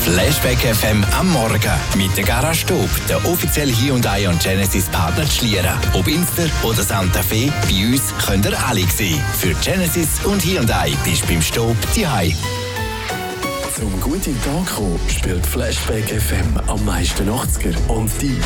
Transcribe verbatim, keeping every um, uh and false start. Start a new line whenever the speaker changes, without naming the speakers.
Flashback F M am Morgen mit der Garage Stub, der offizielle Hyundai und Genesis Partner zu Schlieren. Ob Inster oder Santa Fe, bei uns könnt ihr alle sehen. Für Genesis und Hyundai bist du beim Stub daheim.
Zum guten Tag kommen, spielt Flashback F M am meisten achtziger und die